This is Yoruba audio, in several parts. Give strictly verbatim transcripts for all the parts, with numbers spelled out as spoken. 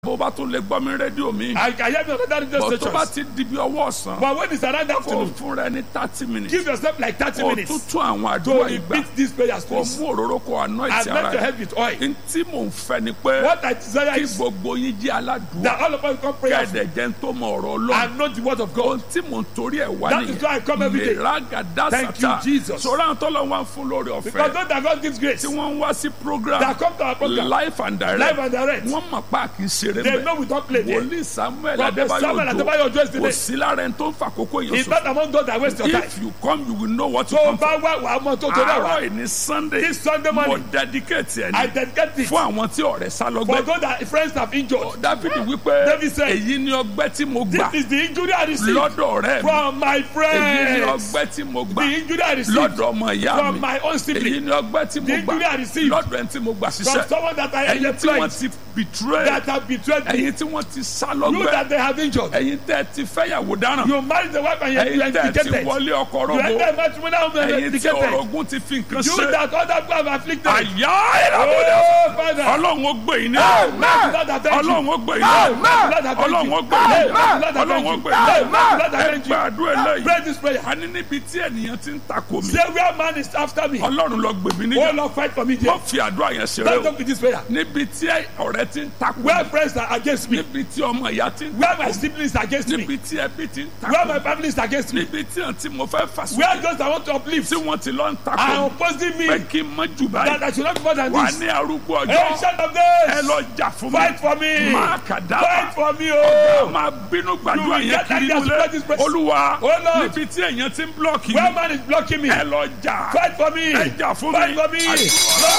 bó bá tún lè gbọ́ mi rédíò mi. I can hear me on other radio bó stations. tó bá ti di bí ọwọ́ ọ̀sán. But when it's around kò afternoon, fún rẹ ní thirty minutes. give yourself like thirty kò minutes tún tún àwọn to àdúrà ìgbà. repeat these prayers, kò please. mú òróró kò anoint And let ara your rẹ. head with oil. n tí mò ń fẹ́ ni pé What I desire kí is gbogbo yín jẹ́ aládùúgbò. that all of us come pray kẹ̀dẹ̀ jẹ́ ń tó mọ ọ̀rọ̀ Ọlọ́run. and know the word of God. ohun tí mò ń torí ẹ̀ wá That is why I come every day. Mèràgàdá Thank you, sátà. Jesus. sọ̀rọ̀ àwọn tọ́lọ̀ wá fún lórí Because ọ̀fẹ́. those that God gives grace, tí wọ́n ń wá sí program. that come to our program, life and direct. live and direct, wọ́n mọ̀ pa kì í ṣeré they mẹ́. know we don't play there. wòlíì Samuel Prophet Samuel Adébáyọ̀ Ojo is Adébáyọ̀ the kò name. sí lára ẹni tó ń fa àkókò yẹn It's sọ. not among those that waste your time. if you come you will know what you So come for. bá wá wàá mọ tó tó dá àárọ̀ wá. ìní Sunday. This Sunday mo morning, dedicate ẹ̀ I ní. dedicate it fún àwọn tí ọ̀rẹ́ sá for lọ́gbẹ́. those that friends have injured. David wípé David said, èyí ni ọgbẹ́ tí mo This gbà is the injury I received lọ́dọ̀ ọ̀rẹ́ mi. from my èyí ni friends. ọgbẹ́ tí mo The gbà injury I received lọ́dọ̀ ọmọ ìyá from mi. my own èyí sibling. ni ọgbẹ́ tí mo The gbà injury I received lọ́dọ̀ ẹni tí mo gbà from ṣiṣẹ́. someone that I ẹ̀yin tí wọ́n employed, ti betray. that have betrayed me. ẹ̀yin tí wọ́n ti sá You lọ́gbẹ́. that they have injured. ẹ̀yin tẹ́ ti fẹ́yàwó dáràn. You marry the wife and you ẹ̀yin are tẹ́ ti indicated. wọlé ọkọ You rọ́gbó. enter matrimonial home and ẹ̀yin tí indicated. orogún ti fi nǹkan You ṣe. that other people have afflicted. àyà ìràbọ̀dà. Oh, Father. ọlọ́run ó gbé yín ní. Amen. Lord, I thank you. ọlọ́run ó gbé yín ní. Amen. Lord, I thank you. ọlọ́run ó gbé yín ní. Amen. Lord, I ọlọ́run thank ó you. gbé yín ní. Amen. Lord, I ẹ thank you. gba àdúrà eléyìí. Pray this prayer. a ní níbi tí ènìyàn ti ń takò mí. Say where man is after me. ọlọ́run lọ gbè mí Oh níjà. Lord, fight for me mo there. fi àdúrà yẹn ṣeré Don't o. talk with this prayer. níbi tí ọ̀rẹ́ ti ń takò Where mí. friends are against me. níbi tí ọmọ ìyá ti ń Where takò my mí. siblings are against me. níbi tí ẹbí ti ń Where takò my mí. family is against me. níbi tí àǹtí mo fẹ́ fà Where sókè. those I want to uplift tí wọ́n ti lọ ń takò are mí. opposing me. pé kí n mọ jù That báyìí. I should not be more than wà this. ní arúgbó Hey, ọjọ́. shout of ẹ this. lọ jà fún mi. Fight for me. máa kàdá. Fight for me, ọ̀gá oh. máa bínú gbàdúrà You will yẹn get kiri ideas to múlẹ̀. pray this prayer. olúwa Oh, Lord. níbi tí èèyàn ti ń blọ́ọ̀kì Where mi. man is blocking me. ẹ lọ jà. Fight for me. ẹ jà fún mi. Fight for me. Àdúrà.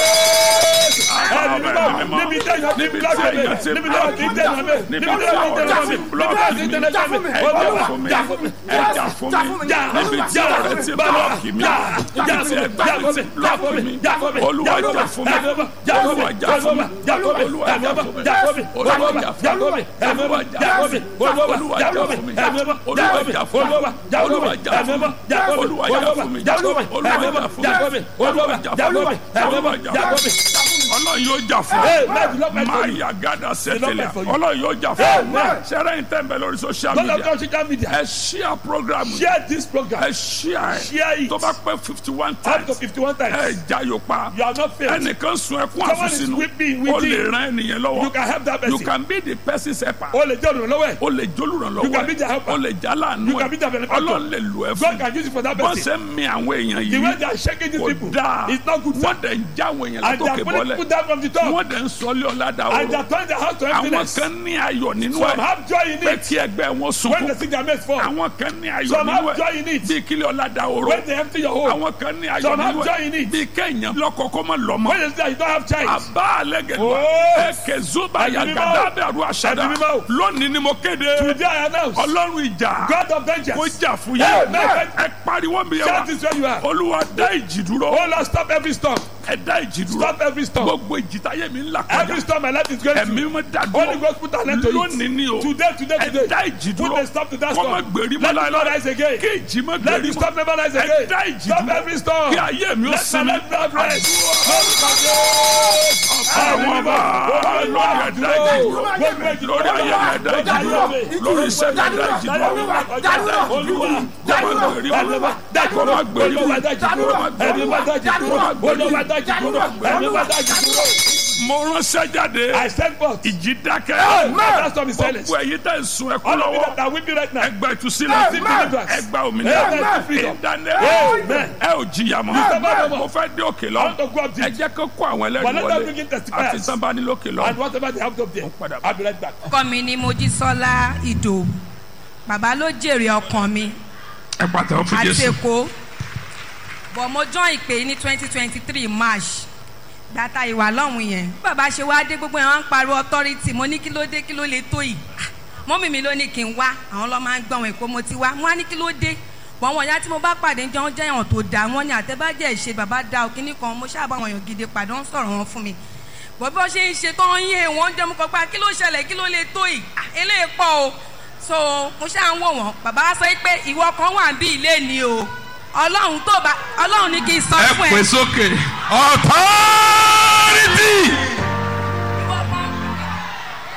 Níbi tí èèyàn ti ń blocking me. Níbi tí èèyàn ti ń blocking me. Níbi tí èèyàn ti ń tẹ̀lé mi. Níbi tí èèyàn ti ń tẹ̀lé mi. Níbi tí èèyàn ti ń tẹ̀lé mi. Olúwa, jà fún mi. ẹ jà fún mi. níbi tí ọ̀rẹ́ ti blọ́ọ̀kì mi. níbi tí ẹgbẹ́ ti blọ́ọ̀kì mi. olúwa jà fún mi. olúwa jà fún mi. olúwa jà fún mi. olúwa jà fún mi. olúwa jà fún mi. olúwa jà fún mi. olúwa jà fún mi. olúwa jà fún mi. olúwa jà fún mi. olúwa jà fún mi. olúwa jà fún mi. olúwa jà fún mi. olúwa jà fún mi. ọlọ́run yóò jà fún Hey, mi. man, the Lord fight for máa you. yà gádà The Lord sẹ́tẹ̀lẹ̀ fight for you. ọlọ́run yóò jà fún mi. Amen. sẹ́rẹ́ yìí tẹ̀ ń bẹ lórí social Don't have media. social media. ẹ share program. Share this program. ẹ share Share ẹ̀ it. tó bá pẹ́ fifty one Up to times. fifty-one ẹ times. jayò pa. You are not failed. ẹnìkan sun ẹkún Someone is àsùnsínú. weeping, o lè weeping. ran ẹnìyẹn You lọ́wọ́. can help that you person. can be the person's helper. O lè jẹ́ olùrànlọ́wọ́ ẹ̀. o lè jólùrànlọ́wọ́. You can be the helper. o lè jálàánú You can be the ẹ̀. benefactor. ọlọ́run lè lò ẹ́ God fún. can use it for that bọ́n person. ṣe ń mi àwọn èèyàn The way yìí. they are shaking these kò people dáa. is not good. wọ́n dẹ̀ ń já àwọn èèyàn And they are látòkè putting bọ́lẹ̀. people down from the top. wọ́n dẹ̀ ń sọlé ọ̀làdà And they ọ̀rọ̀. are turning the house to àwọn emptiness. kan ní ayọ̀ nínú Some ẹ̀. have joy in pé it. kí ẹgbẹ́ wọn When sunkún. they see their mates fall. àwọn kan ní ayọ̀ Some nínú have ẹ̀. joy in it. bí kílẹ̀ ọ̀làdà ọ̀rọ̀. When they empty your home. àwọn kan ní ayọ̀ Some have nínú joy in ẹ̀. it. bí kéèyàn lọ́kọ̀ọ́kọ́ mọ́ lọ́mọ. When they see that you don't have child. àbá àlẹ́gẹ̀dẹ̀ Oh. ẹ̀kẹ́ zuba Ẹ̀mí mímọ́. yàgàdà bẹ̀rù àṣàdá Ẹ̀mí mímọ́. lónìí ni mo kéde Today I announce. ọlọ́run ìjà God of kó vengeance. jà fún yẹn Amen. ẹ pariwo mi yẹn Shout wa this where you are. olúwa dá ìjì dúró Oh Lord, stop every storm. ẹ dá ìjì dúró Stop every storm. gbogbo ìjì táyé mi ń là Every kọjá storm my life is going ẹ̀mí through. mi dá Holy dúró Ghost put an end to lónìí it. ni o Today, today, ẹ today. dá ìjì Put dúró a stop to that kó má storm. gbèrí mọ́ Let it not láéláé rise again. kí ìjì má Let gbèrí the mọ́ storm never rise ẹ again. dá ìjì Stop dúró every storm. kí ayé mi ó Let my sinmi life not rest. àwọn ọba lórí ẹ̀dá ìjì dúró lórí ayé mi ẹ̀dá ìjì dúró lórí iṣẹ́ mi ẹ̀dá ìjì dúró ẹ̀dá ìjì dúró kó má gbèrí mọ́ kó má gbèrí mọ́ kó má gbèrí mọ́ mo ránṣẹ́ jáde I send forth. ìjì dákẹ́ That storm is silent. gbogbo ẹ̀yin tẹ̀ ń sun ẹkún All of you lọ́wọ́ that are weeping right now. ẹgbẹ́ ìtúsílẹ̀ Receive deliverance. ẹgbẹ́ òmìnira Amen. Freedom. ìdáná Amen. ẹ ò jìyà mọ́ Amen. mo fẹ́ dé òkè I lọ want to go up ẹ deep. jẹ́ kó kó àwọn But ẹlẹ́rìí let them wọlé begin àti testifiers. sanbani lókè lọ And whatever they have up there. padà bọ̀. I'll be right back. ọkọ mi ni Mojísọ́lá Ìdòwú bàbá ló jèrè ọkàn mi ẹ pàtàkì fún àti Jésù Èkó bọ̀ mo join ìpè ní twenty twenty three March gbàtà ìwà lọ́hùn yẹn bí bàbá ṣe wá dé gbogbo yẹn wọ́n ń pariwo authority mo ní kí ló dé kí ló lè tó yìí mọ́mì mi ló ní kí n wá àwọn lọ́ máa ń gbọ́n Èkó mo ti wá mo á ní kí ló dé bọ̀ wọ́n ya tí mo bá pàdé jẹ́ wọ́n jẹ́ ẹ̀wọ̀n tó dáa wọ́n ní àtẹ́bàjẹ́ ìṣe bàbá da òkínní kan mo ṣáà bá wọn yàn gidi pàdé wọ́n sọ̀rọ̀ wọn fún mi bọ̀ bí wọ́n ṣe ń ṣe tán yé wọ́n jẹ́ mo kọ́ pé kí ló ṣẹlẹ̀ kí ló lè tó yìí eléyìí pọ̀ o so mo ṣáà ń wò wọ́n bàbá wa sọ pé ìwọ kan wà bí ilé ni o ọlọ́run tó bá ọlọ́run ní kí n sọ fún ẹ. ẹ pè sókè authority.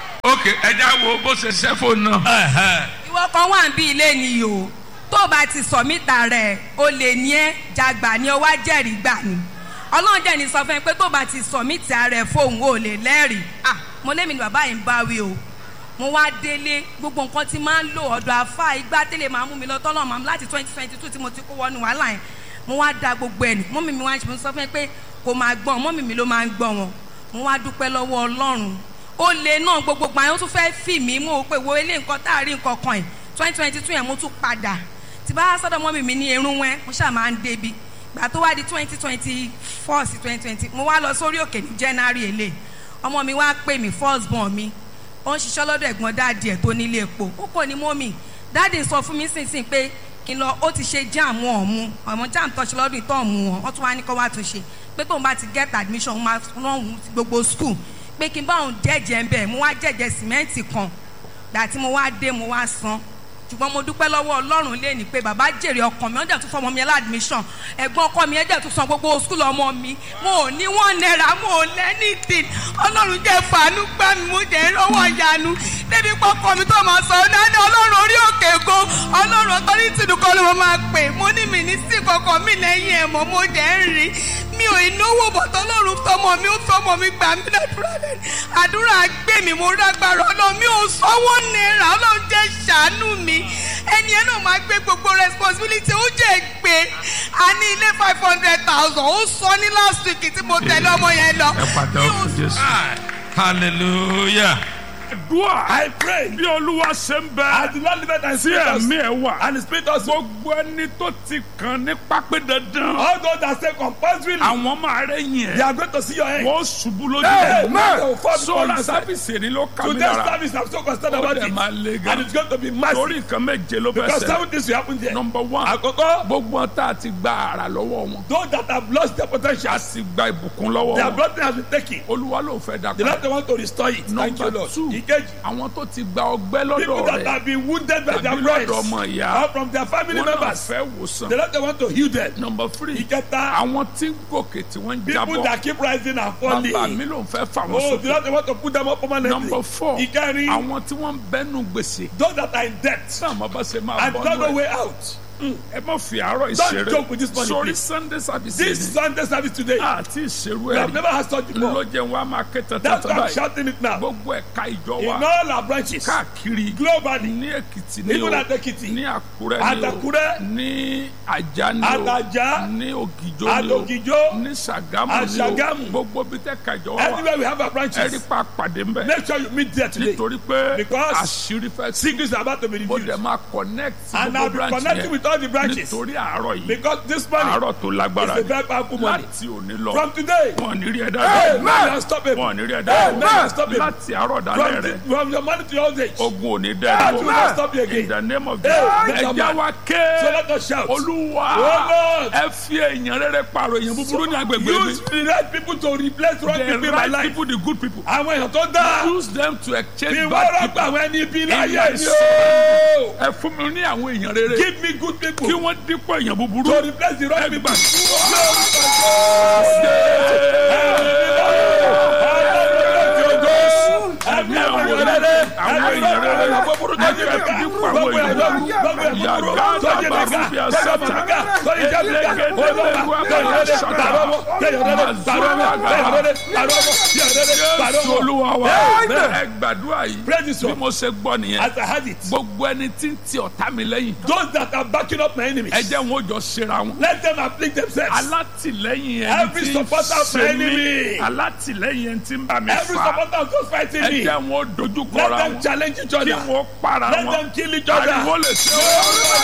ok ẹja wo bó ṣe ṣẹ́ fóònù náà. ìwọ kan wà ń bí ilé ni o tó o bá ti sọ mítà rẹ̀ o lè ní ẹ́ jàgbà ni o wá jẹ́rìí gbà ni ọlọ́run jẹ́ ní sọ fún ẹ pé tó o bá ti sọ mítà rẹ̀ fóun o lè lẹ́rìí ah mo lémi ni bàbá yìí ń bá wí o mo wá délé gbogbo nǹkan tí máa ń lò ọ̀dọ̀ àfáà igbá tẹ́lẹ̀ máa mú mi lọ tọ́lọ̀ máa mú láti twenty twenty two tí mo ti kó wọnú wàhálà yẹn mo wá da gbogbo ẹ̀ ní mọ́mì mi wá ń sọ fún ẹ pé kò máa gbọ́n mọ́mì mi ló máa ń gbọ́n wọn mo wá dúpẹ́ lọ́wọ́ ọlọ́run ó lè náà gbogbo gbà yẹn ó tún fẹ́ fì mí mo pé wo ilé nǹkan tá a rí nǹkan kan yìí twenty twenty two yẹn mo tún padà tí bá sọ́dọ̀ mọ́mì mi ní irun wẹ́n mo ṣáà máa ń débi gbà tó wá di twenty twenty four sí twenty twenty mo wá lọ sórí òkè ní January èlé ọmọ mi wá pè mí first born mi ó ń ṣiṣẹ́ lọ́dọ̀ ẹ̀gbọ́n dáàdì ẹ̀ tó nílé epo ó kò ní mọ́mì dáàdì sọ fún mi sínsìn pé kí n lọ ó ti ṣe jam wọn ọ̀mú ọmọ jam tọ́ṣe lọ́dún ìtọ́ ọ̀mú wọn wọ́n tún wá ní kọ́ wá tún ṣe pé tóun bá ti get admission wọn máa rán òun gbogbo school pé kí n bá òun jẹ́jẹ́ ń bẹ̀ mo wá jẹ́jẹ́ sìmẹ́ǹtì kan gbà tí mo wá dé mo wá san ṣùgbọ́n mo dúpẹ́ lọ́wọ́ ọlọ́run lé ní pé bàbá jèrè ọkàn mi ọjà tún fọmọ mi aládùmíṣàn ẹ̀gbọ́n ọkọ mi ẹ̀jẹ̀ tún san gbogbo skul ọmọ mi mo ò ní wọ́n náírà mo ò lẹ́nìtìn ọlọ́run jẹ́ fàánú gbá mi mo jẹ́ rọ́wọ́ ìyanu débi pọ́kọ mi tó máa sọ ọ́nà ọlọ́run orí òkè go ọlọ́run ọtọ́rìtì dùkọ́ ló máa pè mo ní mi ní sí kọ̀ọ̀kan mi lẹ́yìn ẹ̀mọ́ mo jẹ́ ń rí mi ò ìnáwó bọ̀tọ̀ ọlọ́run tọmọ mi ó tọmọ mi gbà mí ládùúrà lẹ́nu àdúrà gbé mi mo rágbára ọlọ́run mi ò sanwó náírà ọlọ́run jẹ́ ṣàánú mi ẹni ẹ náà máa gbé gbogbo responsibility ó jẹ́ gbé a ní ilé five hundred thousand ó sọ ní last week tí mo tẹ̀lé ọmọ yẹn lọ. ẹ pàtàkì fún Jésù. hallelujah. Dua, I pray. bí olúwa ṣe ń bẹ. I do not live it and sí see ẹ̀mí us. ẹ̀ wà. And the spirit also. gbogbo ẹni tó ti kàn ní pápẹ́ dandan. All those that say compulsorily. àwọn máa rẹ̀ yẹn. They are going to see your end. wọ́n ṣubú lójú Hey, ẹ̀. man. sọ́ra sábìsì ni ló kà mí Today's lára. service I'm so concerned ó about dẹ̀ it. máa le gan. And it's going to be massive. torí nǹkan méje ló fẹ́ Because ṣẹlẹ̀. seven things will happen there. number one. Àkọ́kọ́, gbogbo ọ̀tá àti gba àrà lọ́wọ́ wọn. those that have lost their potential, a sì gba ìbùkún lọ́wọ́ their wọn. blessing has been taken. olúwa ló fẹ́ dà The padà. Lord want to restore it. Thank you, number Lord. two. Ìkejì, àwọn tó ti gba ọgbẹ́ people lọ́dọ̀ that rẹ̀. have been wounded by their tàbí friends lọ́dọ̀ ọmọ ìyá. or from their family wọn náà members. fẹ́ wòsàn. The Lord want to heal them. number three. Ìkẹta, àwọn tí ń gòkè tí wọ́n ń people jábọ̀. that keep rising and bàbá mi falling. ló ń fẹ́ fà wọ́n Oh, the sókè. Lord want to put them up permanently. number four. Ìkẹrin, àwọn tí wọ́n ń bẹ́nu gbèsè. those that are in debt náà mo bá ṣe máa and bọ́ don't know nù ẹ̀. way out. ẹ má fi àárọ̀ Don't ìṣeré. joke with this money, sórí please. sunday service This ni. Sunday service today, àti ìṣerú we have ẹ̀ never had such before. lọ́jẹ̀ wa máa ké That's tẹ́tẹ́ why I'm báyìí. shouting it now. gbogbo ẹ̀ka ìjọ In wa all our branches, káàkiri globally, ní èkìtì ní o even at Ekiti, ní àkúrẹ́ at ní o Akure, ní àjà ní at o Aja, ní ògìjó at ní o Ogijo, ní sàgámù at ní o Ṣàgámù. gbogbo bí tẹ́ka ìjọ wa wà everywhere we have our ẹ̀rí branches. pa pàdé ńbẹ Make sure you meet there today. nítorí pé Because àṣírí fẹ́ sí secrets are about to be mo dẹ̀ revealed. máa connect And I'll gbogbo be branch connecting yẹn with all the branches. nítorí àárọ̀ yìí Because this money àárọ̀ tó lágbára is a ni very powerful money. láti òní lọ From today, wọn ò ní rí ẹ hey, dáadáa man, you are stoppable. wọn ò ní rí ẹ Hey, dáadáa man, you are stoppable. láti àárọ̀ From, dalẹ́ rẹ the, from your money to your old age. ogun ò ní Hey, dẹ́ you will not stop you in again. the name of Hey, Jesus make your ẹja man. wa So ké let us shout. olúwa Oh, Lord. ẹ fi èèyàn rere pààrọ̀ èèyàn búburú ní agbègbè mi Use the right people to replace wrong the people in my right life. people the good people Àwọn èèyàn tó dáa. use them to exchange Bí wọ́n bad rọ́pò people àwọn ẹni ibi in láyé my ni soul. o. ẹ fún mi ní àwọn èèyàn rere Give me good people kí to wọ́n dípò èèyàn búburú replace the wrong ẹ people. gbà. Ẹ̀mí àwọn èèyàn rere. àwọn èèyàn rere ẹ fẹ́ fi dípò àwọn èèyàn búburú yàgá dàbà rúbi àsátà jésù olúwa wa ẹ gbàdúrà yìí Praise the bí Lord. mo ṣe gbọ́ nìyẹn As I had it, gbogbo ẹni tí ń ti ọ̀tá mi lẹ́yìn those that are backing up my enemies, ẹ jẹ́ wọn ó jọ ṣera wọn. let them afflict themselves. alátìlẹ́yìn ẹni Every tí ń supporter of my ṣe mí enemy. alátìlẹ́yìn ẹni tí ń bá mi Every fà supporter of those fighting ẹ me, jẹ́ wọn ó dojú let kọra them wọn challenge each kí other. wọn ó para Let wọn them kill each other. ariwo lè ṣe wọn.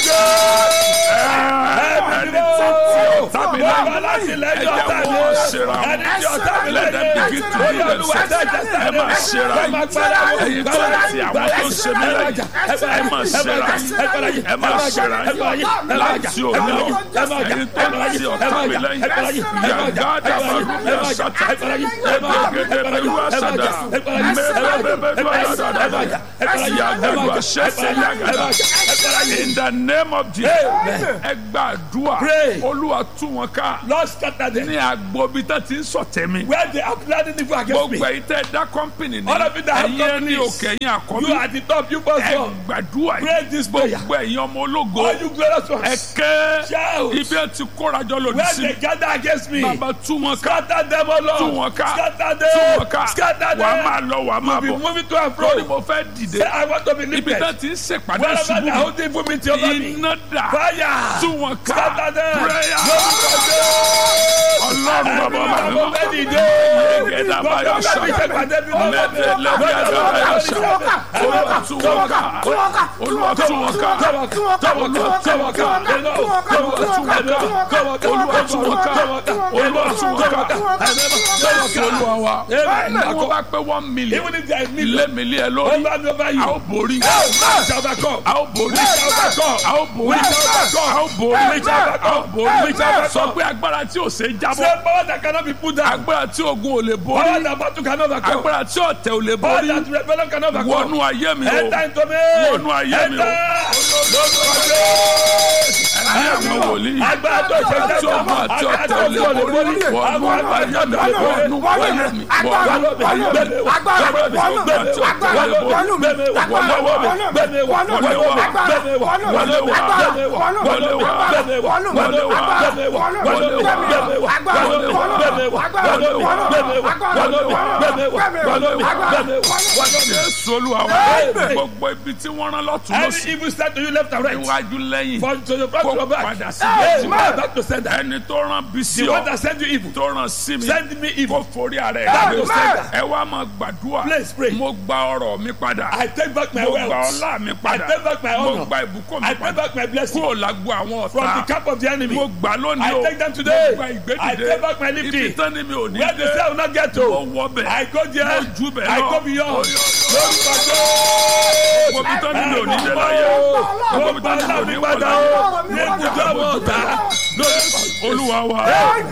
Ẹni ẹni tí ń ti ọ̀tá mi lẹ́yìn ẹ alátìlẹ́yìn jẹ́ ọ̀tá wọn mi. ó ṣera wọn. Ẹni tí ọ̀tá mi Let them begin to lẹ́yìn. heal themselves. ẹ máa ṣera yìí ẹ̀yin tó ń ti àwọn tó ń ṣe mí lẹ́yìn ẹ máa ṣera yìí ẹ máa ṣera yìí láti òní lọ ẹ̀yin tó ń ti ọ̀tá mi lẹ́yìn yàgá dàbà rúbi àsátà ẹgbẹ̀gẹ̀dẹ̀ bẹ̀rù àsàdà mẹ́rẹ̀ẹ́bẹ̀rù In the name of Jesus, ẹ gbàdúrà, Olúwa tú wọn ká. Lord scatter them. Ní agbobi tó ti ń sọ̀tẹ̀ mi. Where they are planning evil against me. Gbogbo ẹ̀yin tẹ́ dá company ní. All of you that have Ẹ̀yin ní companies. òkè ẹ̀yin àkọ́bí. You are the top, you must Ẹ go. gbàdúrà Pray this prayer. gbogbo ẹ̀yin ọmọ ológo. All you glorious ones. Ẹ ké Shout. ibi ẹ ti kórajọ lòdì Where sí they mi. gather against me. Bàbá tú wọn ká. Scatter them, O Lord. Tú wọn ká. Scatter Tú them. wọn ká. Scatter them. Wàá máa lọ, wàá máa You be bọ̀. moving to and Lórí fro. mo fẹ́ dìde. Say, I want to be Ibi lifted. tó ti ń ṣèpàdé Wherever ṣubú they are holding for me to over me. iná dà. Fire. Tú wọn ká. Scatter them. Prayer. Lórúkọ Jésù. Ọlọ́run bàbá Every bàbá man mi. of God dìde. Yegeda baya Gbogbo ṣá. ọgbà mi ṣe pàdé mi lọ́wọ́ mi. Lẹ́dẹ̀ lẹ́dẹ̀ ẹ̀dá baya ṣá. Olúwa tú wọn ká. Olúwa tú wọn ká. Olúwa tú wọn ká. Olúwa tú wọn ká. Olúwa tú wọn ká. Olúwa tú wọn ká. Jésù Olúwa wa. Àwọn bá pé one million. Even if there is million. Lé mi lé ẹ lórí. Over me, over you. A ó borí. We shall overcome. A ó borí. We shall overcome. A ó borí. We shall overcome. A ó borí. We shall overcome. A ó borí. We shall overcome. Sọ pé agbára tí ò ṣe é jábọ́. Say power that cannot be put down. Agbára tí ogun ò lè Power borí. that battle cannot overcome. Agbára tí ọ̀tẹ̀ ò lè Power borí. that rebellion cannot overcome. Wọnú ayé mi o. Enter into me. Wọnú ayé mi o. Enter. Lórúkọ Jésù. Ayé àwọn wòlíì. Agbára tó ṣe Tí jẹ́ ogun àti ọ̀tẹ̀ ò lè borí. Wọnú ayé mi. Wọnú ayé mi. Jésù Olúwa wa. Gbogbo ibi tí wọ́n rán lọ́tún Any lọ́sì. evil start to you left and right. Iwájú lẹ́yìn. For to your front to Kó your back. padà sí Hey, Jésù. man, back to sender. Ẹni tó rán bí sí The one ọ. that sent you evil. Tó rán sí mi. Send me evil. Kó forí ara ẹ̀ Back to gbé. sender. Ẹ wá máa gbàdúrà. Please pray. Mo gba ọrọ̀ mi padà. I take back my Mo gba wealth. ọlá mi I padà. take back my Mo honor. gba ìbùkún mi I take padà. back my blessing. Kúrò lágbo àwọn From the ọ̀tá. camp of the enemy. Mo gbà lónìí I o. take them today. Mo gba ìgbédìde. I take back my lifting. Ibi tán ni mi ò ní Where the dé. cell will not get to. Mo wọ bẹ̀. I go there. Mo ju bẹ̀ I lọ. go beyond. Lórúkọ Mo bí tán ni mi ò ní dé láyé. Mo gba ọlá mi padà o. Ní ibùdó àwọn ọ̀tá. Olúwa wa.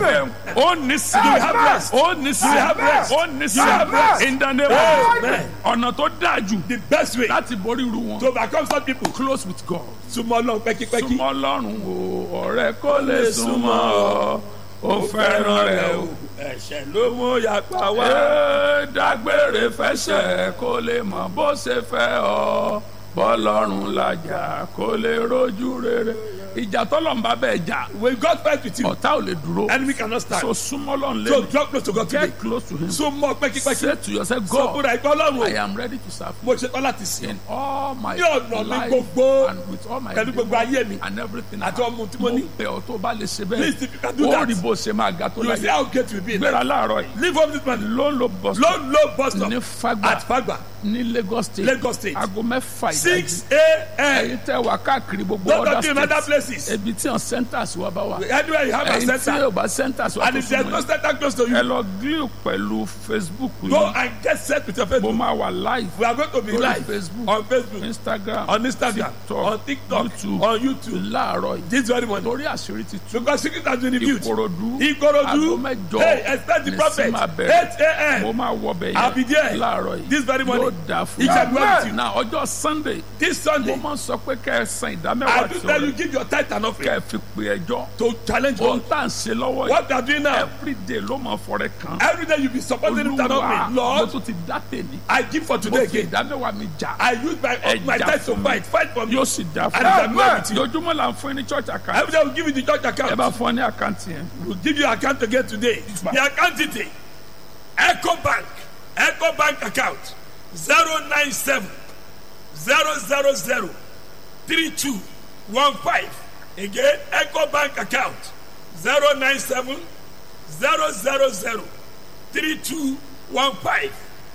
Ó ní sí. You have rest. Ó ní sí. You have rest. Ó ní sí. You have rest. In the name of Amen. ọ̀nà tó dáa jù The best way láti borí irú wọn. to overcome some people. Close with God. Súnmọ́ Ọlọ́run pẹ́kípẹ́kí. Súnmọ́ Ọlọ́run o, ọ̀rẹ́ kò lè súnmọ́ ọ, ó fẹ́ràn rẹ o. Ẹ̀ṣẹ̀ ló mú yapa wá. Ẹ dágbére fẹsẹ̀ kó lè mọ bó ṣe fẹ́ ọ, bọ́lọ́run làjà kó lè rojú rere. Ìjà tọ́lọ́run bá bẹ́ẹ̀ jà, When God fight with you, ọ̀tá ò lè dúró. enemy cannot stand. So súnmọ́ Ọlọ́run So lẹ́nu. draw close to God today. Get close to him. Súnmọ́ pẹ́kípẹ́kí. Say to yourself, Sọ God, fúnra ẹ̀kọ́ Ọlọ́run I o. am ready to serve you Mo ṣetán láti sìn. in all my Ní ọ̀nà mi life gbogbo. and with all my Pẹ̀lú gbogbo ayé mi. and everything I Àti have. ọmọ tí mo Mo ní. bẹ̀ ọ́ tó bá lè ṣe Please, if you can bẹ́ẹ̀. do Ó that. rí bó ṣe máa ga tó You see láyé. how great you be. Gbéra láàárọ̀ yìí. Leave home this man. Ló ń lo bus Low stop low bus stop. ní Fagba At Fagba. ní Lagos State. Lagos State. Aago mẹ́fà ìdájí. six a.m. Ẹ̀yin tẹ́ wà káàkiri gbogbo Don't other talk to him other states. places. Ebi tí àwọn centers wa bá wà. Anywhere you have a Ẹ̀yin tí center. yóò bá centers wa And tó if there's fún no mi. center close to Ẹ you, lọ glue pẹ̀lú Facebook go yìí. and get set with your Mo Facebook. máa wà live. We are going to be Lórí live Facebook, on Facebook, Instagram, on Instagram, TikTok, on TikTok, YouTube, on YouTube. láàárọ̀ yìí. This very morning. Torí àṣírí ti tú. Because secret has been revealed. Ìkòròdú. Ìkòròdú. Aago mẹ́jọ. Hey, expect the ní prophet. sí máa bẹ̀rẹ̀. eight a.m. Mo máa wọ bẹ̀ I'll be yẹn. there. Láàárọ̀ yìí. This very morning. Yóò dáa fún It shall be well with you. Na ọjọ́ Sunday. This Mo Sunday, máa ń sọ pé kẹ́ ẹ san I ìdámẹ́wàá do tí tell you ọ̀rẹ́. give your tithe and Kẹ́ offering ẹ fi pe ẹjọ́. to challenge Ohun God. tá à ń ṣe lọ́wọ́ yìí. What they are doing now, Every day ló máa fọrẹ kan. every day you be supporting him and Olúwa offering. mo Lord, tún ti dá tèmi. I give for Mo today fi again. ìdámẹ́wàá mi jà. I use my Ẹ my jà tithe to fún mi. fight, fight for me. Yóò sì dá fún And it's mi. well with you. Lójúmọ́ là ń fún ní church account. Every day we give you the church Ẹ account. bá fún ọ ní àkáǹtì yẹn. We'll give you account again today. The account detail, Echo Bank, Echo Bank account, zero nine seven zero zero zero three two one five. Again, Echo Bank account, zero nine seven zero zero zero three two one five.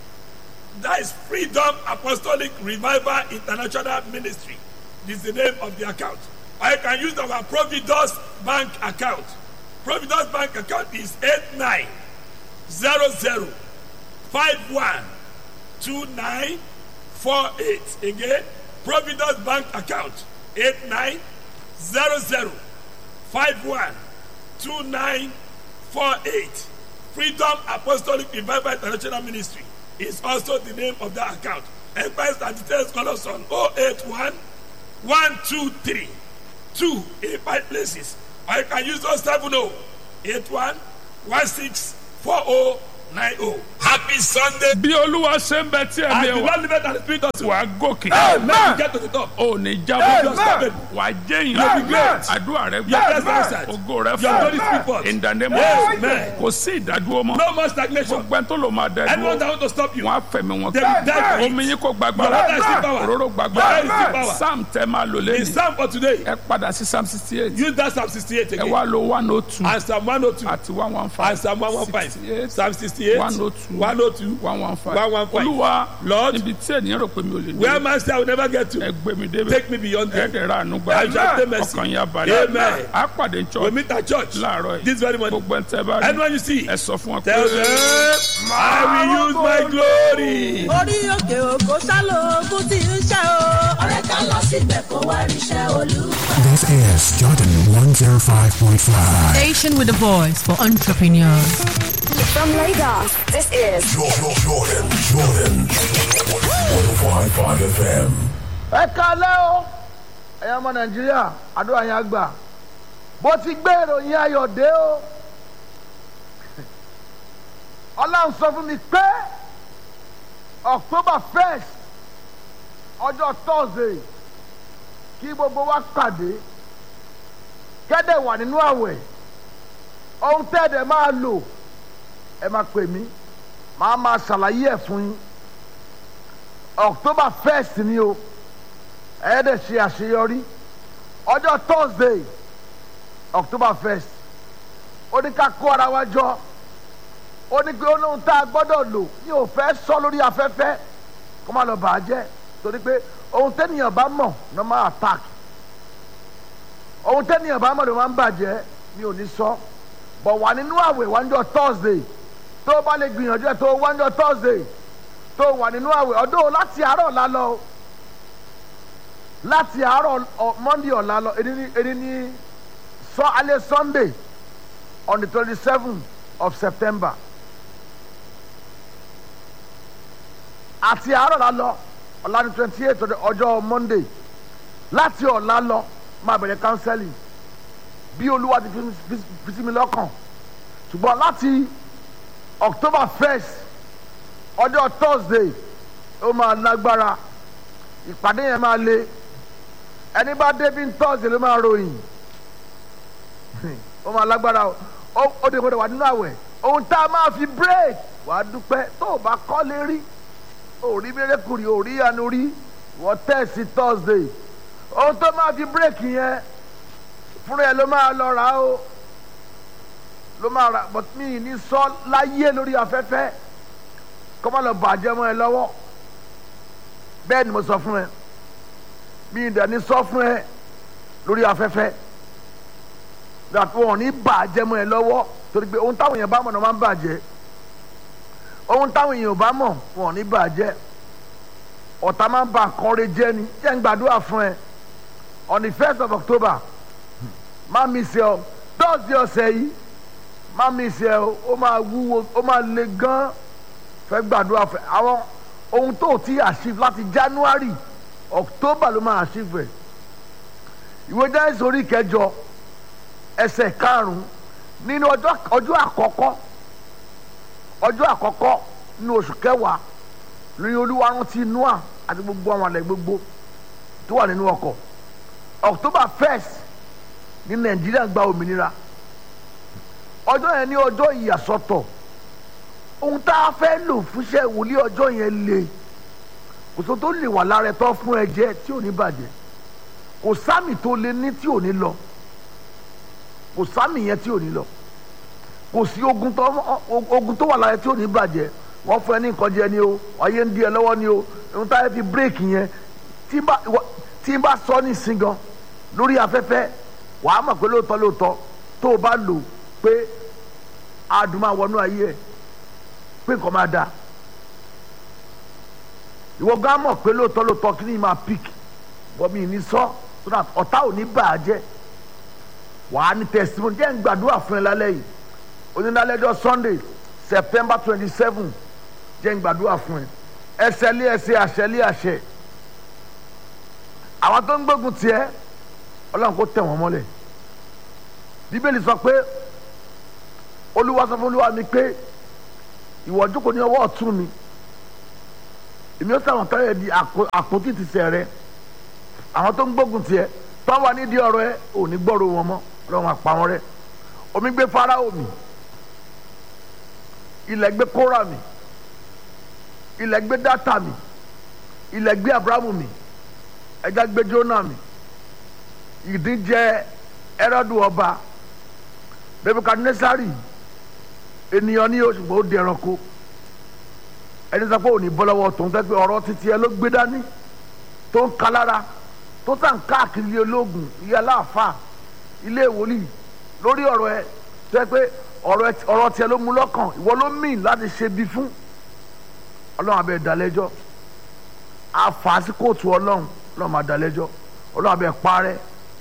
That is Freedom Apostolic Revival International Ministry. This is the name of the account. Or you can use our Providence Bank account. Providence Bank account is eight nine zero zero five one two nine four eight. Again, Providence Bank account eight nine zero zero five one two nine four eight. Freedom Apostolic Revival International Ministry is also the name of that account. Empire and details call us on oh eight one, one two three, two in five places. Or you can use us seven oh eight one, one six four oh nine oh. Happy Sunday. bí olúwa ṣe ń bẹ tí And ẹ̀mí the wa Lord live and speak us. wà á gòkè Amen. Get to the top. ò ní jábọ́ Amen. wà á jẹ́ You'll be ìyìn great. àdúrà rẹ Your gbà best answered. ògo rẹ Your glory speak fún forth. in the name of Amen. Jesus kò sí ìdádúró mọ́ No more stagnation. gbogbo ẹni tó lò máa dẹ Anyone that dúró want to stop you, wọn á fẹ̀mí wọn they will die for omi it. yín kò Your water gbàgbára is still power. òróró Your oil is gbàgbára still power. psalm tẹ máa lò The lẹ́yìn psalm for today, ẹ padà sí psalm sixty eight use that Psalm sixty-eight ẹ again. wá lo one oh two And Psalm one oh two. àti one one five And Psalm one one five. sixty-eight Psalm sixty-eight. one oh two one oh two. one one five one one five. olúwa Lord, níbi tí ènìyàn rò pé mi ò lè where dé man say I will never get to, ẹ gbé mi débẹ̀ take me beyond there. ẹ̀ẹ́dẹ̀ rà ànú gbà I shall obtain mercy. ọkàn yà balẹ̀ Amen. á pàdé We church meet at church láàárọ̀ yìí this very morning. gbogbo ẹ̀ tẹ́ bá rí Anyone you see, ẹ sọ fún wọn pé tell them, I will use my glory. orí òkè òkò sálò ogun tí ń ṣe o. ọ̀rẹ́ ká lọ síbẹ̀ kó wá ríṣẹ́ olúwa. This is Jordan one oh five point five. Station with a voice for entrepreneurs. From Lagos, this is Jordan, Jordan, Jordan. one oh five point five F M. ẹ kalẹ́ o ẹ̀yin ọmọ nàìjíríà àdúrà yẹn àgbà bó ti gbé ìròyìn ayọ̀ dé o ọlọ́run sọ fún mi pé october first ọjọ́ thursday kí gbogbo wa pàdé kẹ́dẹ̀ wà nínú àwẹ̀ ohun tẹ́ẹ̀dẹ̀ máa lò ẹ máa pè mí màá máa ṣàlàyé ẹ̀ fún yín october first ni o ẹ̀ẹ́dẹ̀ ṣe àṣeyọrí ọjọ́ thursday october first ó ní ká kó ara wa jọ ó ní pé olóhùn tá a gbọ́dọ̀ lò ní ò fẹ́ sọ lórí afẹ́fẹ́ kó má lọ bàá jẹ́ torí pé ohun tẹ́nìyàn bá mọ̀ ló máa attack ohun tẹ́nìyàn bá mọ̀ ló máa ń bàjẹ́ mi ò ní sọ bọ̀ wà nínú àwẹ̀ wájọ́ thursday tó bá lè gbìyànjú ẹ̀ tó wájọ́ thursday tó wà nínú àwẹ̀ ọdún láti àárọ̀ ọ̀la lọ láti àárọ̀ monday ọ̀la lọ èdè ní sọ alẹ́ sunday on the twenty seventh of september àti àárọ̀ ọ̀la lọ ọ̀la ní twenty eight ọjọ́ monday láti ọ̀la lọ máa bẹ̀rẹ̀ counseling bí olúwa ti fi sí mi lọ́kàn ṣùgbọ́n láti october first ọjọ́ thursday ó máa lágbára ìpàdé yẹn máa le ẹni bá débi thursday ló máa ròyìn ó máa lágbára ó ó dé gbọdọ̀ wà nínú àwẹ̀ ohun tá a máa fi break wà á dúpẹ́ tó o bá kọ́ lé rí o rí mérekùrì o rí àánú rí wọ́n tẹ̀sí thursday ohun tó máa fi break yẹn fúnra ẹ ló máa lọ rà ó ló máa rà but mi ní sọ láyé lórí afẹ́fẹ́ kọ́ máa lọ bàjẹ́ mọ́ ẹ lọ́wọ́ bẹ́ẹ̀ ni mo sọ fún ẹ mi ìdá ní sọ fún ẹ lórí afẹ́fẹ́ that wọn ò ní bàjẹ́ mọ́ ẹ lọ́wọ́ torí pé ohun táwọn èèyàn bá mọ̀ náà máa ń bàjẹ́ ohun táwọn èèyàn bá mọ̀ wọn ò ní bàjẹ́ ọ̀tá máa ń ba àkọ́rẹ́ jẹ́ ni jẹ́ ń gbàdúrà fún ẹ on the first of october má mi ṣe ọ dọ́ọ̀sì ọ̀sẹ̀ yìí má mi ṣe ọ ó máa wúwo ó máa le gan fẹ́ gbàdúrà fún ẹ àwọn ohun tó ti achieve láti january october ló máa achieve ẹ ìwé jẹ́ sórí kẹjọ ẹsẹ̀ karùn-ún nínú ọjọ́ ọjọ́ àkọ́kọ́ ọjọ́ àkọ́kọ́ nínú oṣù kẹwàá lórí olúwa rántí noah àti gbogbo àwọn àlẹ́ gbogbo tó wà nínú ọkọ̀ october first ní nàìjíríà gba òmìnira ọjọ́ yẹn ní ọjọ́ ìyàsọ́tọ̀ ohun tá a fẹ́ lò fúnṣẹ́ ìwòlí ọjọ́ yẹn le kò tó tó lè wà lára ẹ̀ tó fún ẹ jẹ tí ò ní bàjẹ́ kò sámì tó lè ní tí ò ní lọ kò sámì yẹn tí ò ní lọ kò sí ogun tó ogun tó wà lára ẹ tí ò ní bàjẹ́ wọ́n fún ẹ ní nǹkan jẹ ni o ayé ń di ẹ lọ́wọ́ ni o ohun tá a fi bírèkì yẹn tí n bá tí n bá sọ ní ìsìn gan lórí afẹ́fẹ́ wàá mọ̀ pé lóòótọ́ lóòótọ́ tó o bá lò pé adùn máa wọnú ayé ẹ pé nǹkan máa da ìwọ gán mọ̀ pé lóòótọ́ lóòótọ́ kí ni máa pick bọ́ mi ní sọ so that ọ̀tá ò ní bà á jẹ́ wàá ní testimony jẹ́ ń gbàdúrà fún ẹ lálẹ́ yìí onídàálẹ́jọ́ sunday september twenty seven jẹ́ ń gbàdúrà fún ẹ ẹsẹ̀ lé ẹsẹ̀ àṣẹ lé àṣẹ àwọn tó ń gbógun tiẹ̀ ọlọ́run kó tẹ̀ wọ́n mọ́lẹ̀ bíbélì sọ pé olúwa sọ fún olúwa mi pé ìwọ jókòó ní ọwọ́ ọ̀tún mi èmi ó sàwọn tọ́lẹ̀ di àpótí ti sẹ̀ rẹ àwọn tó ń gbógun tiẹ̀ tó wà nídìí ọ̀rọ̀ ẹ ò ní gbọ́rọ̀ wọn mọ́ ọlọ́run àpá wọn rẹ omi gbé Fáráò mì ilẹ̀ gbé Kórà mì ilẹ̀ gbé Dátà mì ilẹ̀ gbé Abrahamu mì ẹja gbé Jónà mì ìdí jẹ Hẹ́rọ́dù ọba Nebukadnesari ènìyàn ní oṣù gbọ́ ó di ẹranko ẹni sọ pé òní bọ́lọ́wọ́ tó ń tẹ́ pé ọ̀rọ̀ títí ẹ ló gbé dání tó ń kalára tó tàn káàkiri ilé ológun ilé aláàfáà ilé ìwòlíì lórí ọ̀rọ̀ ẹ tẹ́ pé ọ̀rọ̀ tiẹ̀ ló mú lọ́kàn ìwọ ló mìn láti ṣe bí fún ọlọ́run abẹ́ ìdálẹ́jọ́ àfàásí kóòtù ọlọ́run ọlọ́run àdálẹ́jọ́ ọlọ́run abẹ́ parẹ́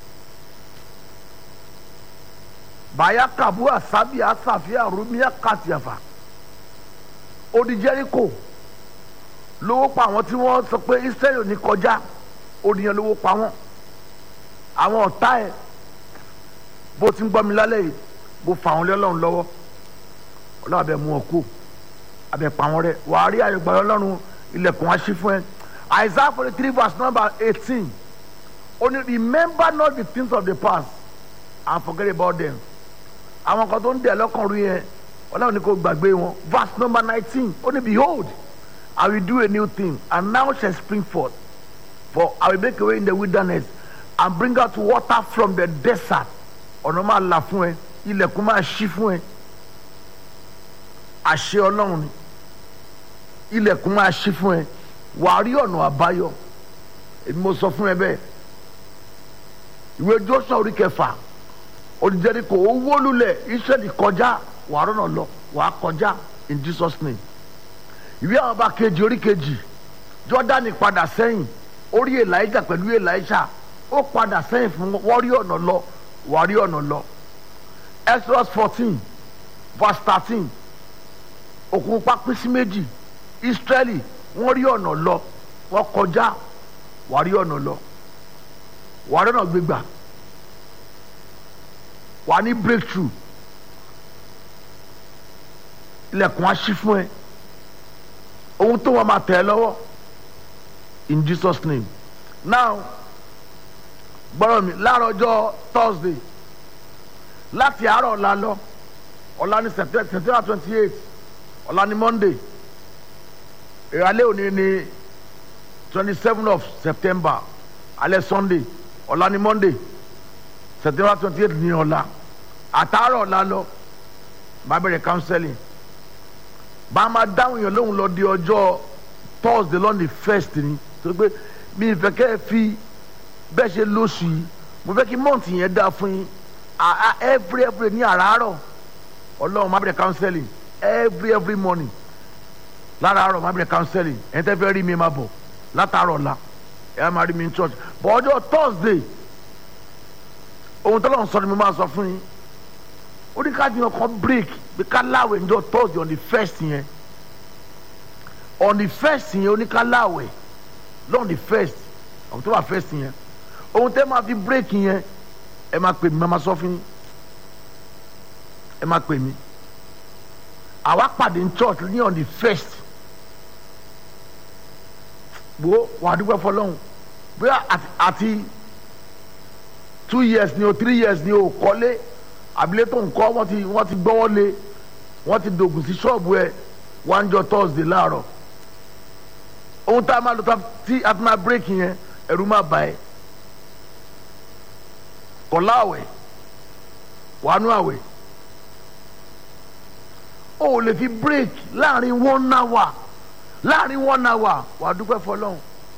bàyá kàbú àsábì àsàfíà rúmíà kàtìyàfà odi Jẹ́ríkò lówó pa àwọn tí wọ́n sọ pé Ísírẹ́lì ò ní kọjá òdìyàn lówó pa wọ́n àwọn ọ̀tá ẹ̀ bó ti ń gbọ́ mi lálẹ́ yìí bó fa àwọn ọlọ́run lọ́wọ́ ọlọ́run abẹ́ mú ọ kú abẹ́ pa wọ́n rẹ́ wàá rí àyẹ̀gbà ọlọ́run ilẹ̀kùn wá sí fún ẹ Isaiah forty three verse number eighteen only remember not the things of the past and forget about them àwọn kan tó ń dẹ̀ lọ́kàn rú yẹn ọlọ́run ní kò gbàgbé wọn verse number nineteen ó ní behold I will do a new thing and now shall spring forth for I will make a way in the wilderness and bring out water from the desert ọ̀nà máa là fún ẹ ilẹ̀kùn máa ṣí fún ẹ àṣẹ ọlọ́run ni ilẹ̀kùn máa ṣí fún ẹ wàá rí ọ̀nà àbáyọ èmi mo sọ fún ẹ bẹ́ẹ̀ ìwé Jóṣúà orí kẹfà odi Jẹ́ríkò ó wó lulẹ̀ Ísírẹ́lì kọjá wàá rọ́nà lọ wàá kọjá in Jesus name ìwé àwọn ọba kejì orí kejì Jọ́dánì padà sẹ́yìn orí Èlíjà pẹ̀lú Èlíṣà ó padà sẹ́yìn fún wọ́n rí ọ̀nà lọ wàá rí ọ̀nà lọ Exodus fourteen verse thirteen òkun pápín sí méjì Ísírẹ́lì wọ́n rí ọ̀nà lọ wọ́n kọjá wàá rí ọ̀nà lọ wàá rí ọ̀nà gbégbà wàá ní breakthrough ilẹ̀kùn á ṣí fún ẹ ohun tó wọn máa tẹ̀ ẹ́ lọ́wọ́ in Jesus name now gbọ́dọ̀ mi láàárọ̀ ọjọ́ Thursday láti àárọ̀ ọ̀la lọ ọ̀la ní September twenty eight ọ̀la ní Monday ìrọ̀lẹ́ òní ní twenty seven of September alẹ́ Sunday ọ̀la ní Monday September twenty eight ní ọ̀la àtàárọ̀ ọ̀la lọ bá bẹ̀rẹ̀ counseling bá a máa dáhùn yẹn lóhùn lọ di ọjọ́ Thursday lọ́nà first ni tó pé mi ìfẹ́ kẹ́ ẹ fi bẹ́ẹ̀ ṣe lóṣù yìí mo fẹ́ kí mọ́ǹtì yẹn dáa fún yín every every ní àràárọ̀ ọlọ́run má bẹ̀rẹ̀ counseling every every morning láràárọ̀ má bẹ̀rẹ̀ counseling ẹni tẹ́ fẹ́ rí mi máa bọ̀ látàárọ̀ la ẹ máa rí mi ní church but ọjọ́ Thursday ohun tọ́lọ́run sọ ni mo máa sọ fún yín ó ní ká jìyàn kan break bí ká láwẹ̀ ní ọjọ́ Thursday on the first yẹn on the first yẹn ó ní ká láwẹ̀ lọ́n the first October first yẹn ohun tẹ́ máa fi break yẹn ẹ máa pè mí ẹ máa sọ fún yín ẹ máa pè mí àwa pàdé ní church ní on the first wo wàá dúpẹ́ fọlọ́hún bóyá àti two years ni o three years ni o kọ́lé abilé tó ń kọ́ wọ́n ti wọ́n ti gbọ́wọ́ lé wọ́n ti dògùn sí ṣọ́ọ̀bù ẹ̀ wọ́n jọ Thursday láàárọ̀ ohun tá a máa lọ tí a ti máa break yẹn ẹ̀rù máa bà ẹ́ kọ̀lá àwẹ̀ wàánú àwẹ̀ o ò lè fi break láàrin one hour láàrin one hour wàá dúpẹ́ fọlọ́hún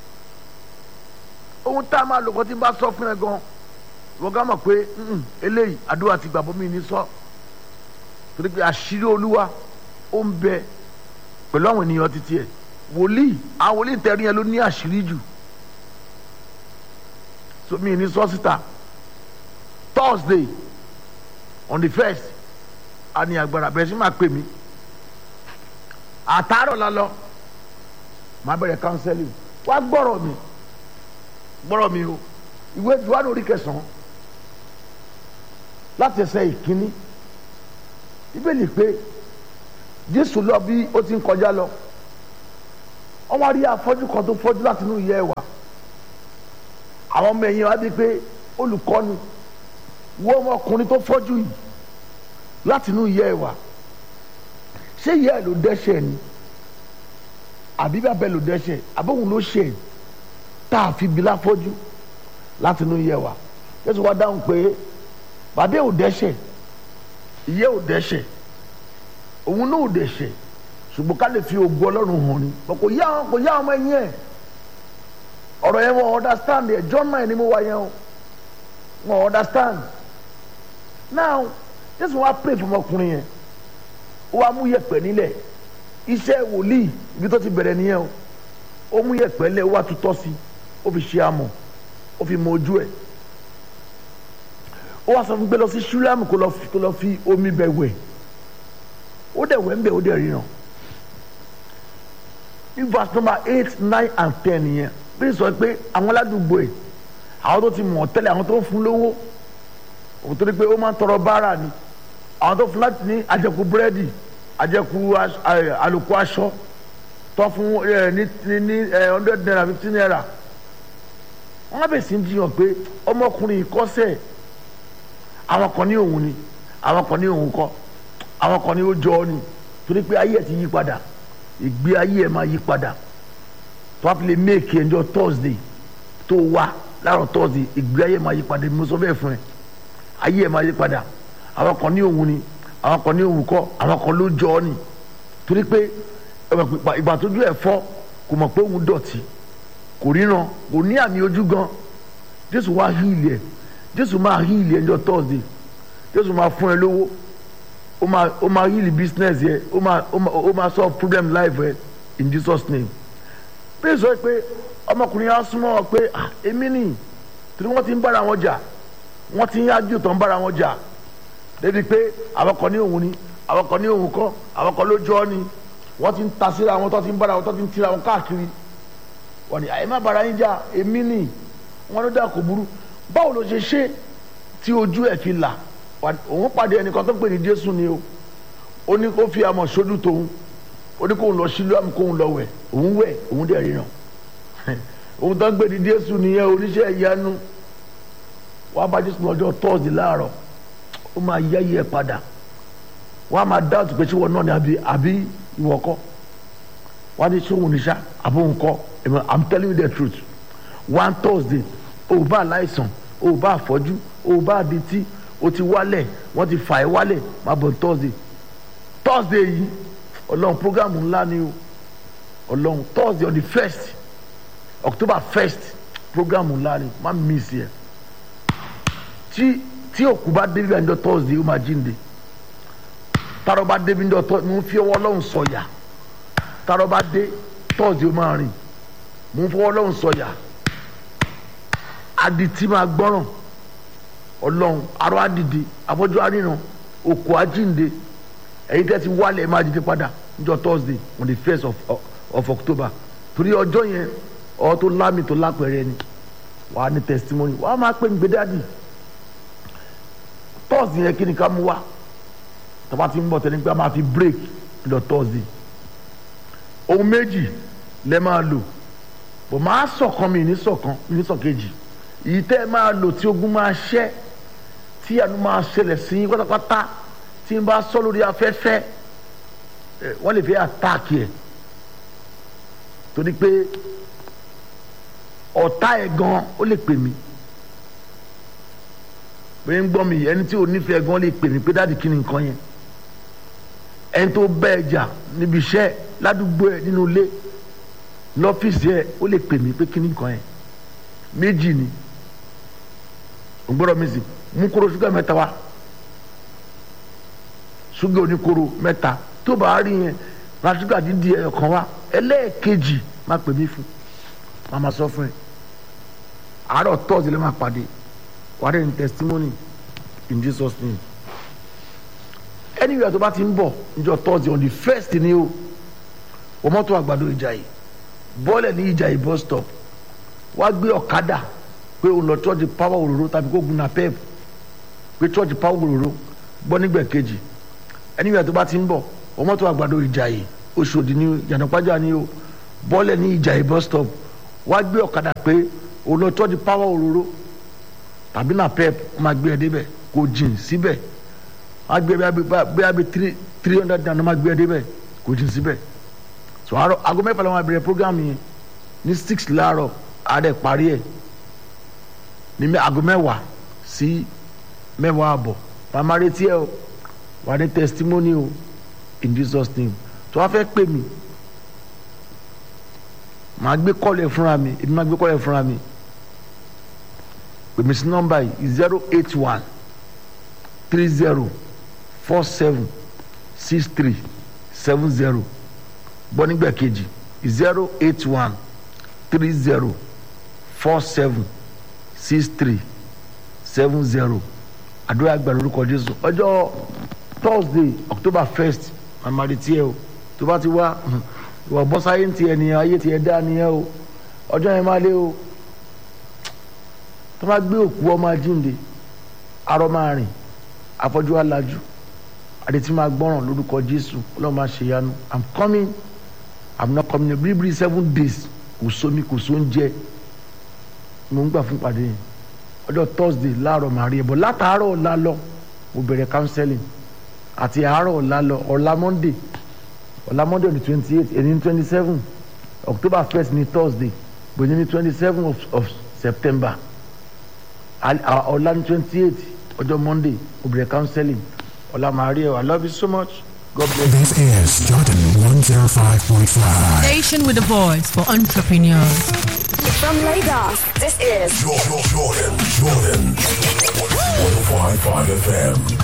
ohun tá a máa lò kọ́ tí n bá sọ fún ẹ gan wọ́n gá mọ̀ pé eléyìí àdúrà ti gbàgbọ́ mi ní sọ torí pé àṣírí olúwa ó ń bẹ pẹ̀lú àwọn ènìyàn títí ẹ̀ wòlíì àwọn wòlíì tẹ̀rí yẹn ló ní àṣírí jù so mi ní sọ síta Thursday on the first a ní agbára bẹ́ẹ̀ sì máa pè mí àtàárọ̀ la lọ màá bẹ̀rẹ̀ counseling wá gbọ́rọ̀ mi gbọ́rọ̀ mi o ìwé Jòhánù orí kẹsàn-án láti ẹsẹ̀ ìkíní Bíbélì pé Jésù lọ bí ó ti ń kọjá lọ wọ́n wá rí afọ́jú kan tó fọ́jú láti inú ìyẹ́ ẹ̀wà àwọn ọmọ ẹ̀yìn wá bí pé olùkọ́ni wọ́n ọmọkùnrin tó fọ́jú yìí láti inú ìyẹ́ ẹ̀wà ṣé ìyá ẹ̀ ló dẹ́ṣẹ̀ ni àbí bàbá ẹ̀ ló dẹ́ṣẹ̀ àbóhùn ló ṣe tá a fi bí láfọ́jú láti inú ìyẹ́ ẹ̀wà Jésù wá dáhùn pé bàbá ẹ̀ ò dẹ́ṣẹ̀ ìyá ẹ̀ ò dẹ́ṣẹ̀ òun náà ò dẹ́ṣẹ̀ ṣùgbọ́n ká lè fi ògo Ọlọ́run hàn ni kò yá wọn kò yá ọmọ ẹ̀yìn ẹ̀ ọ̀rọ̀ yẹn wọ́n understand ẹ̀ John nine ni mo wá yẹn o wọ́n understand now Jésù wá pray fún ọmọkùnrin yẹn ó wá mú yẹ̀pẹ̀ nílẹ̀ iṣẹ́ wòlíì ibi tó ti bẹ̀rẹ̀ nìyẹn o ó mú yẹ̀pẹ̀ lẹ̀ ó wá tutọ́ sí ó fi ṣe amọ̀ ó fi mọ ojú ẹ̀ ó wá sọ fún gbé lọ sí Ṣúlámù kó lọ fi omi bẹ̀ wẹ̀ ó dẹ̀ wẹ̀ ń bẹ̀ ó dẹ̀ ríran ní verse number eight nine and ten yẹn bí sọ pé àwọn aládùúgbò ẹ̀ àwọn tó ti mọ̀ tẹ́lẹ̀ àwọn tó ń fún lówó òun tó ní pé ó máa ń tọrọ báárà ni àwọn tó fún láti ní àjẹkù búrẹ́dì àjẹkù àlòkù aṣọ tó fún ní ní hundred naira fifty naira wọ́n á bẹ̀ sí ń jiyàn pé ọmọkùnrin ìkọ́sẹ̀ àwọn kan ní òun ni àwọn kan ní òun kọ́ àwọn kan ní ó jọ ọ́ ni torí pé ayé ẹ̀ ti yí padà ìgbé ayé ẹ̀ máa yí padà tó wá fi lè méèkì ẹjọ́ Thursday tó wá láàárọ̀ Thursday ìgbé ayé ẹ̀ máa yí padà mo sọ bẹ́ẹ̀ fún ẹ ayé ẹ̀ máa yí padà àwọn kan ní òun ni àwọn kan ní òun kọ́ àwọn kan ló jọ ọ́ ni torí pé ìgbà tójú ẹ̀ fọ́ kò mọ̀ pé òun dọ̀tí kò ríran kò ní àmì ojú gan Jésù wá híìlì ẹ̀ Jésù máa híìlì ẹjọ́ Thursday Jésù máa fún ẹ lówó ó máa ó máa heal business yẹ ó máa ó máa solve problem life ẹ in Jesus name bí sọ pé ọmọkùnrin yẹn á súnmọ́ ọ pé èmi nì torí wọ́n ti ń bára wọn jà wọ́n ti ń yájú tó ń bára wọn jà débi pé àwọn kan ní òun ni àwọn kan ní òun kọ́ àwọn kan ló jọ ọ́ ni wọ́n ti ń ta síra wọn tó ti ń bára wọn tó ti ń tira wọn káàkiri wọ́n ní àyè má bára yín jà èmi nì wọ́n ló dà kó burú báwo ló ṣe ṣe tí ojú ẹ̀ fi là òun pàdé ẹnìkan tó pè ní Jésù ni o ó ní kó fi amọ̀ sójú tóun ó ní kóun lọ sílùú àmì kóun lọ wẹ̀ òun wẹ̀ òun dẹ̀ ríran òun tó ń pè ní Jésù nìyẹn oníṣẹ́ ìyanu wàá bá Jésù lọ́jọ́ tọ́ọ̀sì láàárọ̀ ó máa yẹ́yẹ́ ẹ̀ padà wàá máa dáàtú pé ṣé wọn náà ni àbí àbí ìwọ kọ́ wàá ní sóhun níṣà àbó òun kọ́ I'm telling you the truth one Thursday ó bá aláìsàn ó bá àfọ́jú ó bá adití o ti wálẹ̀ wọ́n ti fà ẹ́ wálẹ̀ máa bọ̀ Thursday Thursday yìí ọlọ́run programu ńlá ni o ọlọ́run Thursday on the first October first programu ńlá ni má miss yẹ tí tí òkú bá débi ẹjọ́ Thursday ó máa jíǹde tarọ́ bá débi ẹjọ́ Thursday mo ń fi ọwọ́ ọlọ́run sọ̀yà tarọ́ bá dé Thursday ó máa rìn mo ń fọwọ́ ọlọ́run sọ̀yà adití máa gbọ́ràn ọlọ́run arọ adìde afọ́jú aríran òkú ajínde ẹ̀yin tẹ́ ti wálẹ̀ máa dìde padà níjọ́ Thursday on the first of, of, of October torí ọjọ́ yẹn ọ tó lámì tó lápẹ̀rẹ̀ ni wàá ní testimony wàá máa pè ní gbẹdáàdì Thursday yẹn kí ni ká mú wá tọ́ba ti ń bọ̀ tẹ́lẹ̀ pé a máa fi break níjọ́ Thursday ohun méjì lẹ́ máa lò bò máa sọ̀kan mi ní sọ̀kan mi ní sọ̀kejì èyí tẹ́ ẹ máa lò tí ogun máa ṣẹ́ tí àánú máa ṣẹlẹ̀ sí yín pátápátá tí n bá sọ lórí afẹ́fẹ́ wọ́n lè fi àtàkì ẹ̀ torí pé ọ̀tá ẹ̀ gan ó lè pè mí pé ń gbọ́ mi ẹni tí ò nífẹ̀ẹ́ gan lè pè mí pé dáàdì kí ni nǹkan yẹn ẹni tó bẹ́ẹ̀ jà níbi iṣẹ́ ládùúgbò ẹ̀ nínú ilé lọ́fíìsì ẹ̀ ó lè pè mí pé kí ni nǹkan yẹn méjì ni ògbọ́dọ̀ mi sì mú kóró ṣúgà mẹ́ta wá ṣúgà oníkóró mẹ́ta tó bá rí yẹn ra ṣúgà dídì ẹ̀ kan wá ẹlẹ́ẹ̀kejì má pè mí fún má má sọ fún ẹ àárọ̀ tọ́sí lè má pàdé wà á rẹ̀ ní testimony in Jesus name anywhere tó bá ti ń bọ̀ níjọ́ tọ́sí on the first ni o wọ́n mọ́tò àgbàdo ìjà yìí bọ́ọ̀lẹ̀ ní ìjà bus stop wá gbé ọ̀kadà pé òun lọ church power òróró tàbí kó gun na pep pé church power òróró gbọ́ nígbà kejì ẹnìyàn tó bá ti ń bọ̀ ọmọ tó àgbàdo Ìjàyè Òṣòdì ní Yànàpájà ní o bọ́ọ̀lẹ̀ ní Ìjàyè bus stop wá gbé ọ̀kadà pé òun lọ church power òróró tàbí na pep máa gbé ẹ débẹ̀ kò jìn síbẹ̀ wá gbé bí abẹ́ three three hundred naira máa gbé ẹ débẹ̀ kò jìn síbẹ̀ so àárọ̀ aago mẹ́fà làwọn abẹ̀rẹ̀ program yẹn ní six láàárọ̀ àárẹ̀ parí ẹ̀ ní aago mẹ́wàá sí mẹ́wàá àbọ̀ màmá retí ẹ o wà ní testimony o in Jesus name tó wá fẹ́ pè mí màá gbé kọ́ọ̀lù ẹ̀ fúnra mi èmi máa gbé kọ́ọ̀lù ẹ̀ fúnra mi pè mí sí nọ́mbà yìí zero eight one three zero four seven six three seven zero gbọ́ nígbà kejì zero eight one three zero four seven six three seven zero àdúrà àgbà lórúkọ Jésù ọjọ́ Thursday October first mamadi tiẹ̀ o tó bá ti wá ìwà bọ́sáyé tiẹ̀ nìyẹn ayé tiẹ̀ dá nìyẹn o ọjọ́ yẹn máa lé o tó bá gbé òkú ọmọ ajínde arọ máa rìn afọ́jú alájú àdètí máa gbọ́ràn lórúkọ Jésù Ọlọ́run máa ṣe yanu I'm coming I'm not coming bíbélì seven days kò sómi kò sóúnjẹ mo ń gbà fún pàdé yẹn ọjọ́ Thursday láàárọ̀ màá rí ẹ bọ̀ látàárọ̀ ọ̀la lọ mo bẹ̀rẹ̀ counseling àti àárọ̀ ọ̀la lọ ọ̀la Monday ọ̀la Monday ní twenty eight ẹni ní twenty seven October first ní Thursday bòyí ní twenty seven of, of September ọ̀la ní twenty eight ọjọ́ Monday mo bẹ̀rẹ̀ counseling ọ̀la màá rí ẹ I love you so much. God bless you. This is Jordan one oh five point five. Station with a voice for entrepreneurs. From Lagos, this is Jordan, Jordan, Jordan. one oh five point five F M.